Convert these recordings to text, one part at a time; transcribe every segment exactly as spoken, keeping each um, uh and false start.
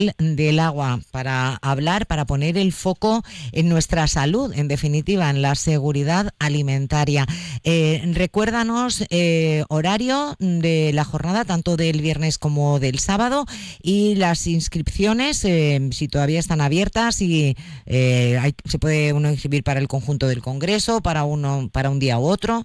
del agua, para hablar, para poner el foco en nuestra salud, en definitiva, en la seguridad alimentaria. Eh, recuérdanos eh, horario de la jornada, tanto del viernes como del sábado, y las inscripciones, eh, si todavía están abiertas, y eh, hay, se puede uno inscribir para el conjunto del Congreso, para uno, para un día u otro.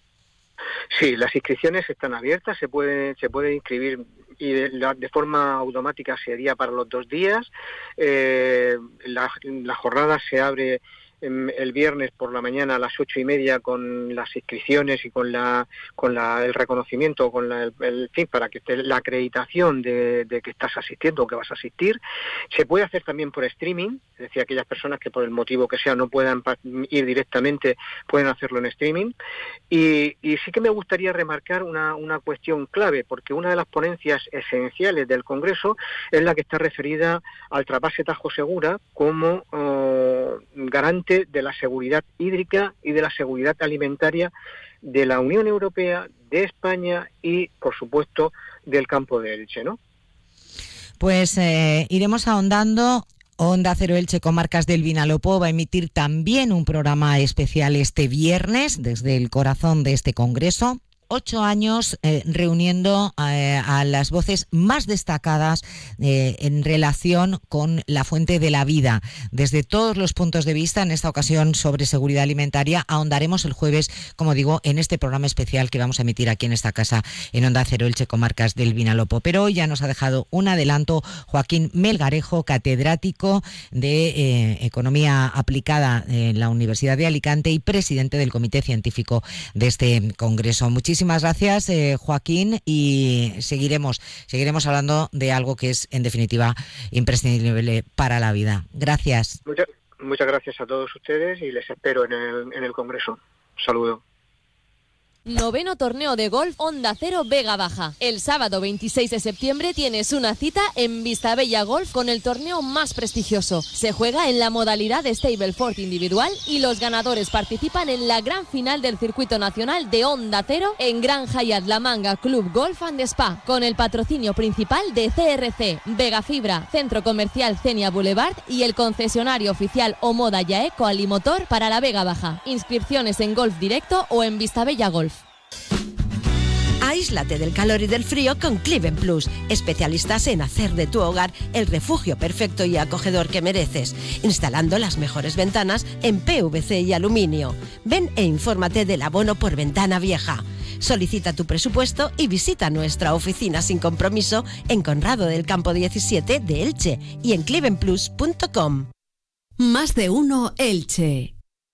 Sí, las inscripciones están abiertas, se puede, se puede inscribir y de, la, de forma automática sería para los dos días. Eh, la, la jornada se abre el viernes por la mañana a las ocho y media con las inscripciones y con la con la el reconocimiento, con la, el, el fin para que esté la acreditación de, de que estás asistiendo o que vas a asistir. Se puede hacer también por streaming, es decir, aquellas personas que por el motivo que sea no puedan ir directamente pueden hacerlo en streaming. Y, y sí que me gustaría remarcar una, una cuestión clave, porque una de las ponencias esenciales del Congreso es la que está referida al trasvase Tajo Segura como uh, garante de la seguridad hídrica y de la seguridad alimentaria de la Unión Europea, de España y, por supuesto, del campo de Elche, ¿no? Pues eh, iremos ahondando. Onda Cero Elche Comarcas del Vinalopó va a emitir también un programa especial este viernes desde el corazón de este congreso. Ocho años eh, reuniendo eh, a las voces más destacadas eh, en relación con la fuente de la vida, desde todos los puntos de vista. En esta ocasión sobre seguridad alimentaria ahondaremos el jueves, como digo, en este programa especial que vamos a emitir aquí en esta casa en Onda Cero Elche Comarcas del Vinalopó. Pero hoy ya nos ha dejado un adelanto Joaquín Melgarejo, catedrático de eh, Economía Aplicada en la Universidad de Alicante y presidente del Comité Científico de este congreso. Muchísimas Muchísimas gracias, eh, Joaquín, y seguiremos, seguiremos hablando de algo que es, en definitiva, imprescindible para la vida. Gracias. Muchas, muchas gracias a todos ustedes y les espero en el, en el Congreso. Un saludo. Noveno torneo de golf Onda Cero Vega Baja. El sábado veintiséis de septiembre tienes una cita en Vistabella Golf con el torneo más prestigioso. Se juega en la modalidad de Stableford individual y los ganadores participan en la gran final del circuito nacional de Onda Cero en Gran Hyatt La Manga Club Golf and Spa, con el patrocinio principal de C R C, Vega Fibra, Centro Comercial Cenia Boulevard y el concesionario oficial Omoda Yaeco Alimotor para la Vega Baja. Inscripciones en Golf Directo o en Vistabella Golf. Aíslate del calor y del frío con Cliven Plus, especialistas en hacer de tu hogar el refugio perfecto y acogedor que mereces, instalando las mejores ventanas en P V C y aluminio. Ven e infórmate del abono por ventana vieja. Solicita tu presupuesto y visita nuestra oficina sin compromiso en Conrado del Campo diecisiete de Elche y en cliven plus punto com. Más de uno Elche.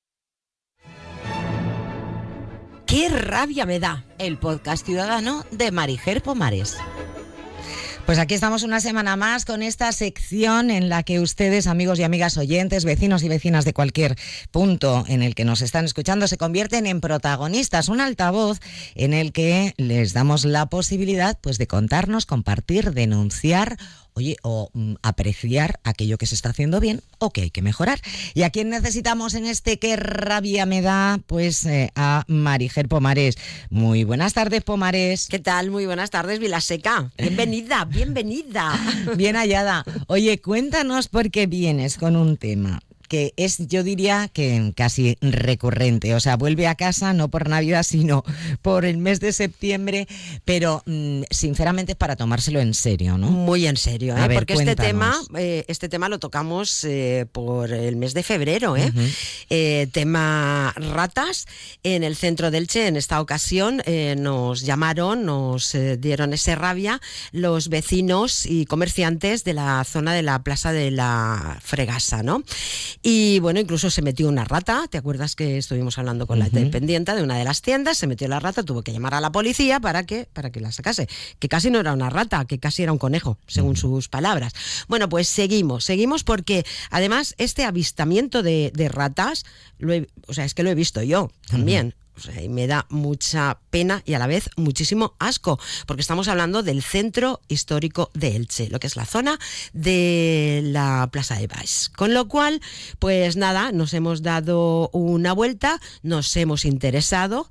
¡Qué rabia me da! El podcast ciudadano de Marijer Pomares. Pues aquí estamos una semana más con esta sección en la que ustedes, amigos y amigas oyentes, vecinos y vecinas de cualquier punto en el que nos están escuchando, se convierten en protagonistas. Un altavoz en el que les damos la posibilidad, pues, de contarnos, compartir, denunciar, oye, o mm, apreciar aquello que se está haciendo bien o que hay que mejorar. ¿Y a quién necesitamos en este Qué rabia me da? Pues eh, a Marijer Pomares. Muy buenas tardes, Pomares. ¿Qué tal? Muy buenas tardes, Vilaseca. Bienvenida, bienvenida. Bien hallada. Oye, cuéntanos por qué vienes con un tema que es, yo diría, que casi recurrente. O sea, vuelve a casa no por Navidad, sino por el mes de septiembre, pero mmm, sinceramente para tomárselo en serio, ¿no? Muy en serio, ¿eh? A ver, porque cuéntanos. este tema, eh, este tema lo tocamos eh, por el mes de febrero, ¿eh? Uh-huh. Eh, tema ratas en el centro de Elche. En esta ocasión eh, nos llamaron, nos eh, dieron ese rabia los vecinos y comerciantes de la zona de la Plaza de la Fregasa, ¿no? Y bueno, incluso se metió una rata. ¿Te acuerdas que estuvimos hablando con uh-huh. la dependiente de una de las tiendas? Se metió la rata, tuvo que llamar a la policía para que, para que la sacase. Que casi no era una rata, que casi era un conejo, según uh-huh. sus palabras. Bueno, pues seguimos, seguimos porque además este avistamiento de, de ratas, lo he, o sea, es que lo he visto yo también. Uh-huh. O sea, y me da mucha pena y a la vez muchísimo asco, porque estamos hablando del centro histórico de Elche, lo que es la zona de la Plaza de Baix. Con lo cual, pues nada, nos hemos dado una vuelta, nos hemos interesado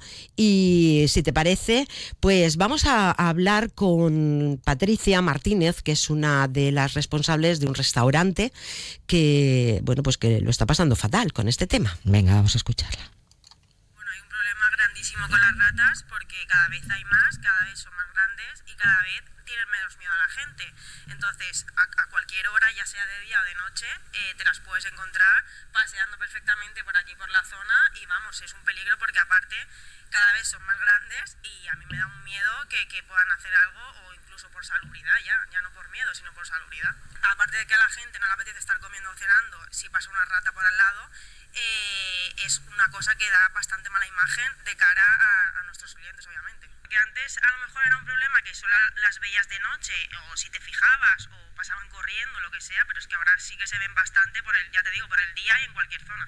y si te parece, pues vamos a, a hablar con Patricia Martínez, que es una de las responsables de un restaurante que, bueno, pues que lo está pasando fatal con este tema. Venga, vamos a escucharla. Bueno, hay un problema grandísimo con las ratas porque cada vez hay más, cada vez son más grandes y cada vez tienen menos miedo a la gente. Entonces, a, a cualquier hora, ya sea de día o de noche, eh, te las puedes encontrar paseando perfectamente por aquí, por la zona, y vamos, es un peligro porque aparte cada vez son más grandes y a mí me da un miedo que, que puedan hacer algo, o incluso por salubridad, ya, ya no por miedo, sino por salubridad. Aparte de que a la gente no le apetece estar comiendo o cenando si pasa una rata por al lado, eh, es una cosa que da bastante mala imagen de cara a, a nuestros clientes, obviamente. Que antes a lo mejor era un problema que solo las veías de noche, o si te fijabas, o pasaban corriendo, lo que sea, pero es que ahora sí que se ven bastante, por el, ya te digo, por el día y en cualquier zona.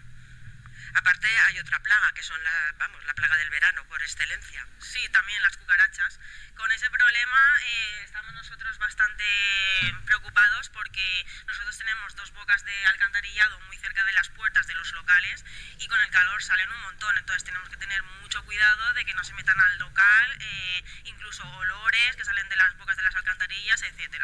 Aparte hay otra plaga, que son la, vamos, la plaga del verano por excelencia. Sí, también las cucarachas. Con ese problema eh, estamos nosotros bastante preocupados porque nosotros tenemos dos bocas de alcantarillado muy cerca de las puertas de los locales y con el calor salen un montón, entonces tenemos que tener mucho cuidado de que no se metan al local, eh, incluso olores que salen de las bocas de las alcantarillas, etcétera.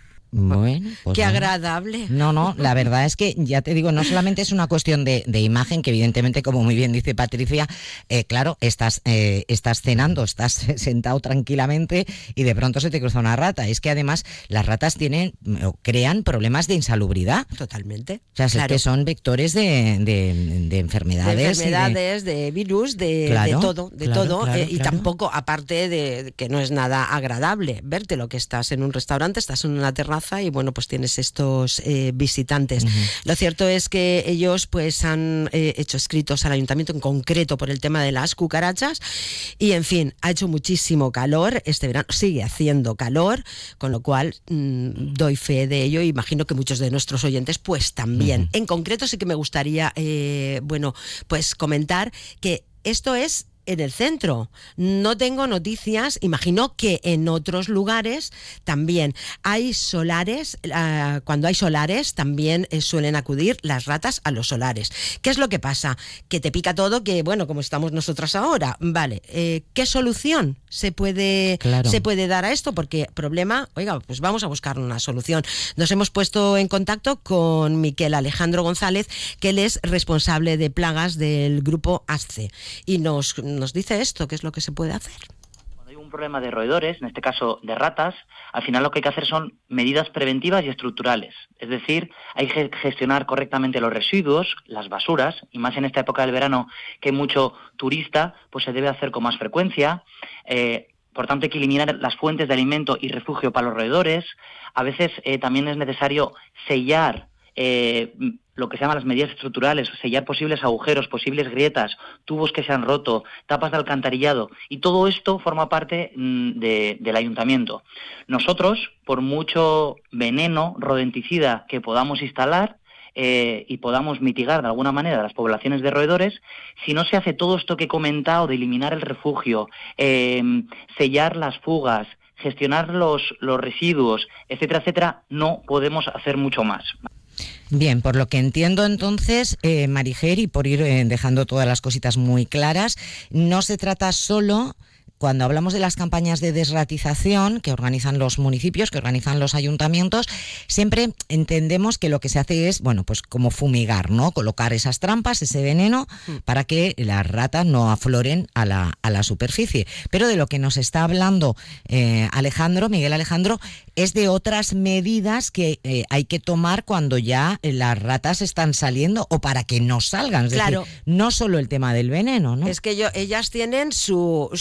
Bueno, pues qué no. agradable. No, no, la verdad es que, ya te digo, no solamente es una cuestión de, de imagen, que evidentemente, como muy bien dice Patricia, eh, claro, estás, eh, estás cenando, estás sentado tranquilamente y de pronto se te cruza una rata. Es que además las ratas tienen o crean problemas de insalubridad. Totalmente. O sea, claro. es que son vectores de, de, de enfermedades. De enfermedades, de, de virus, de, claro, de todo, de claro, todo. claro, eh, y claro. tampoco, aparte de que no es nada agradable verte lo que estás en un restaurante, estás en una terraza y bueno, pues tienes estos eh, visitantes. Uh-huh. Lo cierto es que ellos pues han eh, hecho escritos al ayuntamiento en concreto por el tema de las cucarachas y en fin, ha hecho muchísimo calor este verano, sigue haciendo calor, con lo cual mmm, doy fe de ello y imagino que muchos de nuestros oyentes pues también. Uh-huh. En concreto sí que me gustaría eh, bueno, pues comentar que esto es en el centro. No tengo noticias, imagino que en otros lugares también hay solares, uh, cuando hay solares también eh, suelen acudir las ratas a los solares. ¿Qué es lo que pasa? Que te pica todo, que bueno, como estamos nosotras ahora, vale, eh, ¿qué solución se puede, claro. se puede dar a esto? Porque problema, oiga, pues vamos a buscar una solución. Nos hemos puesto en contacto con Miquel Alejandro González, que él es responsable de plagas del grupo ASCE, y nos nos dice esto, qué es lo que se puede hacer. Cuando hay un problema de roedores, en este caso de ratas, al final lo que hay que hacer son medidas preventivas y estructurales. Es decir, hay que gestionar correctamente los residuos, las basuras, y más en esta época del verano que hay mucho turista, pues se debe hacer con más frecuencia. Eh, Por tanto, hay que eliminar las fuentes de alimento y refugio para los roedores. A veces eh, también es necesario sellar eh, lo que se llaman las medidas estructurales, sellar posibles agujeros, posibles grietas, tubos que se han roto, tapas de alcantarillado, y todo esto forma parte mm, de, del ayuntamiento. Nosotros, por mucho veneno rodenticida que podamos instalar, Eh, y podamos mitigar de alguna manera las poblaciones de roedores, si no se hace todo esto que he comentado de eliminar el refugio, eh, sellar las fugas, gestionar los, los residuos, etcétera, etcétera, no podemos hacer mucho más. Bien, por lo que entiendo entonces, eh, Marijer, y por ir eh, dejando todas las cositas muy claras, no se trata solo... Cuando hablamos de las campañas de desratización que organizan los municipios, que organizan los ayuntamientos, siempre entendemos que lo que se hace es, bueno, pues como fumigar, ¿no? Colocar esas trampas, ese veneno, para que las ratas no afloren a la, a la superficie. Pero de lo que nos está hablando eh, Alejandro, Miguel Alejandro, es de otras medidas que eh, hay que tomar cuando ya las ratas están saliendo o para que no salgan. Es claro. decir, no solo el tema del veneno, ¿no? Es que yo, ellas tienen su, su vida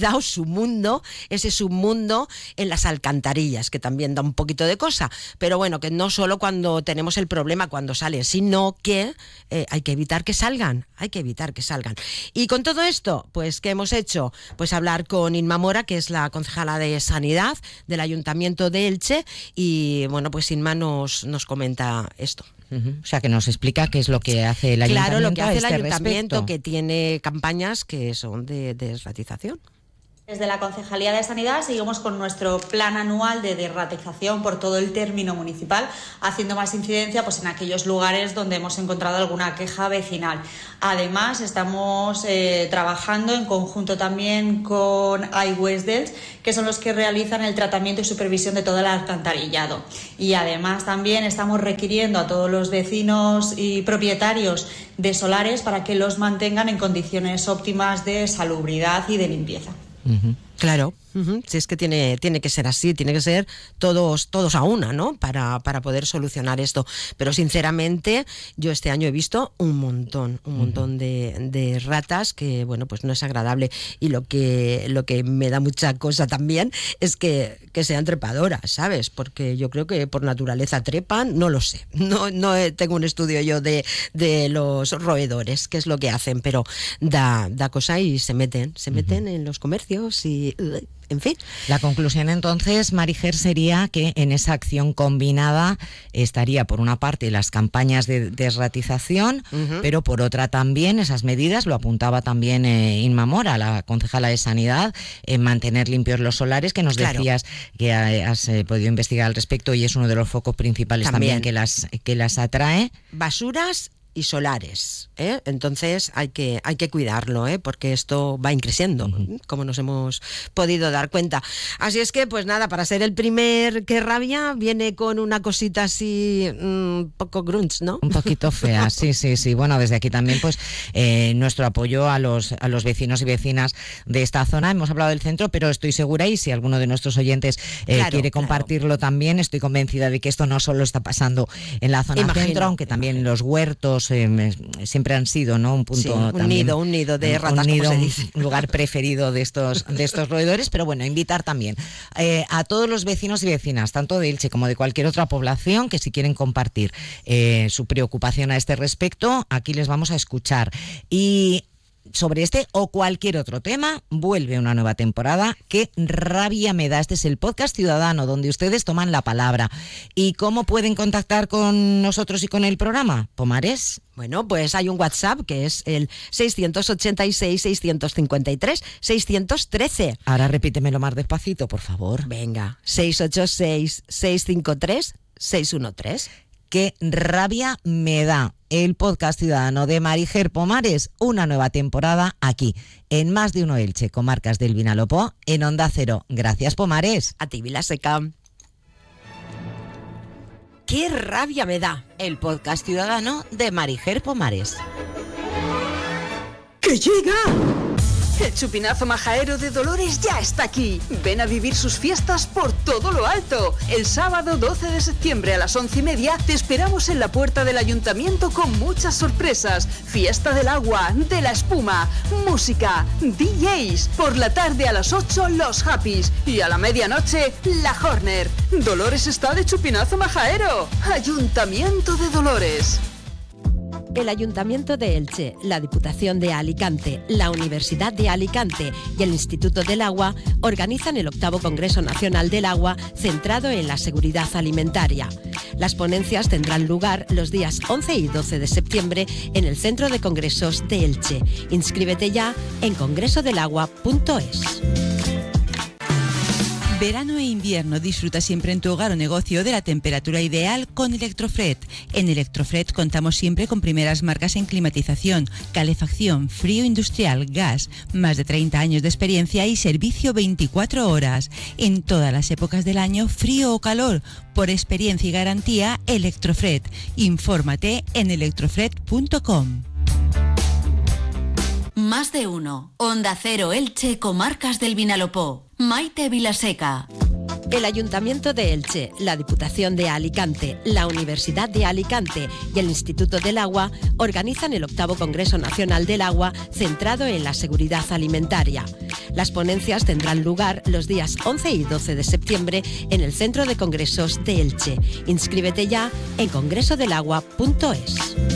montado su mundo, ese submundo en las alcantarillas, que también da un poquito de cosa. Pero bueno, que no solo cuando tenemos el problema cuando salen, sino que eh, hay que evitar que salgan, hay que evitar que salgan. Y con todo esto, pues, ¿qué hemos hecho? Pues hablar con Inma Mora, que es la concejala de Sanidad del Ayuntamiento de Elche, y bueno, pues Inma nos, nos comenta esto. Uh-huh. O sea, que nos explica qué es lo que hace el Ayuntamiento. Claro, lo que hace este el Ayuntamiento, respecto. Que tiene campañas que son de desratización. Desde la Concejalía de Sanidad seguimos con nuestro plan anual de desratización por todo el término municipal, haciendo más incidencia pues, en aquellos lugares donde hemos encontrado alguna queja vecinal. Además, estamos eh, trabajando en conjunto también con iWestDels, que son los que realizan el tratamiento y supervisión de todo el alcantarillado. Y además también estamos requiriendo a todos los vecinos y propietarios de solares para que los mantengan en condiciones óptimas de salubridad y de limpieza. Uh-huh. Claro, uh-huh. Si es que tiene, tiene que ser así, tiene que ser todos, todos a una, ¿no? Para, para poder solucionar esto. Pero sinceramente, yo este año he visto un montón, un uh-huh. montón de, de ratas que, bueno, pues no es agradable. Y lo que, lo que me da mucha cosa también es que, que sean trepadoras, ¿sabes? Porque yo creo que por naturaleza trepan, no lo sé. No, no tengo un estudio yo de, de los roedores, qué es lo que hacen, pero da, da cosa y se meten, se meten uh-huh. en los comercios y en fin. La conclusión entonces, Marijer, sería que en esa acción combinada estaría por una parte las campañas de desratización, uh-huh. pero por otra también esas medidas, lo apuntaba también eh, Inma Mora, la concejala de Sanidad, en mantener limpios los solares, que nos claro. decías que has eh, podido investigar al respecto y es uno de los focos principales también, también que las que las atrae. Basuras y solares, ¿eh? Entonces hay que hay que cuidarlo, ¿eh? Porque esto va increciendo, uh-huh. como nos hemos podido dar cuenta. Así es que, pues nada, para ser el primer Qué Rabia, viene con una cosita así un mmm, poco grunge, ¿no? Un poquito fea, sí, sí, sí. Bueno, desde aquí también, pues, eh, nuestro apoyo a los a los vecinos y vecinas de esta zona. Hemos hablado del centro, pero estoy segura, y si alguno de nuestros oyentes eh, claro, quiere compartirlo claro. también, estoy convencida de que esto no solo está pasando en la zona imagino, centro, aunque también imagino. los huertos Eh, siempre han sido, ¿no? Un punto sí, un también, nido, un nido de ratas, un, nido, como se dice. un lugar preferido de estos de estos roedores, pero bueno, invitar también eh, a todos los vecinos y vecinas, tanto de Elche como de cualquier otra población, que si quieren compartir eh, su preocupación a este respecto, aquí les vamos a escuchar. Y sobre este o cualquier otro tema, vuelve una nueva temporada. Qué rabia me da. Este es el podcast ciudadano donde ustedes toman la palabra. ¿Y cómo pueden contactar con nosotros y con el programa, Pomares? Bueno, pues hay un WhatsApp que es el seiscientos ochenta y seis, seiscientos cincuenta y tres, seiscientos trece. Ahora repítemelo más despacito, por favor. Venga, seiscientos ochenta y seis, seiscientos cincuenta y tres, seiscientos trece. Qué rabia me da. El podcast ciudadano de Marijer Pomares, una nueva temporada aquí, en Más de Uno Elche, comarcas del Vinalopó, en Onda Cero. Gracias, Pomares. A ti, Vilaseca. Qué rabia me da. El podcast ciudadano de Marijer Pomares. ¡Que llega! El chupinazo majaero de Dolores ya está aquí. Ven a vivir sus fiestas por todo lo alto. El sábado doce de septiembre a las once y media te esperamos en la puerta del ayuntamiento con muchas sorpresas. Fiesta del agua, de la espuma, música, D Js. Por la tarde a las ocho los Happys y a la medianoche la Horner. Dolores está de chupinazo majaero. Ayuntamiento de Dolores. El Ayuntamiento de Elche, la Diputación de Alicante, la Universidad de Alicante y el Instituto del Agua organizan el octavo Congreso Nacional del Agua centrado en la seguridad alimentaria. Las ponencias tendrán lugar los días once y doce de septiembre en el Centro de Congresos de Elche. Inscríbete ya en congreso del agua punto es. Verano e invierno, disfruta siempre en tu hogar o negocio de la temperatura ideal con Electrofred. En Electrofred contamos siempre con primeras marcas en climatización, calefacción, frío industrial, gas, más de treinta años de experiencia y servicio veinticuatro horas. En todas las épocas del año, frío o calor, por experiencia y garantía, Electrofred. Infórmate en electrofred punto com. Más de uno. Onda Cero Elche, comarcas del Vinalopó. Maite Vilaseca. El Ayuntamiento de Elche, la Diputación de Alicante, la Universidad de Alicante y el Instituto del Agua organizan el octavo Congreso Nacional del Agua centrado en la seguridad alimentaria. Las ponencias tendrán lugar los días once y doce de septiembre en el Centro de Congresos de Elche. Inscríbete ya en congreso del agua punto es.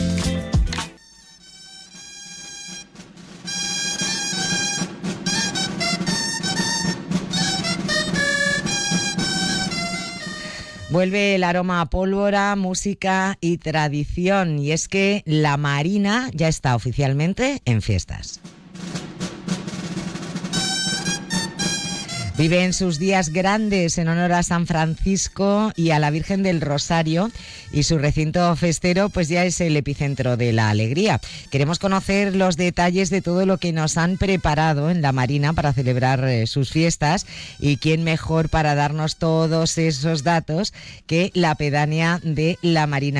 Vuelve el aroma a pólvora, música y tradición, y es que la Marina ya está oficialmente en fiestas. Vive en sus días grandes en honor a San Francisco y a la Virgen del Rosario, y su recinto festero pues ya es el epicentro de la alegría. Queremos conocer los detalles de todo lo que nos han preparado en la Marina para celebrar eh, sus fiestas, y quién mejor para darnos todos esos datos que la pedánea de la Marina.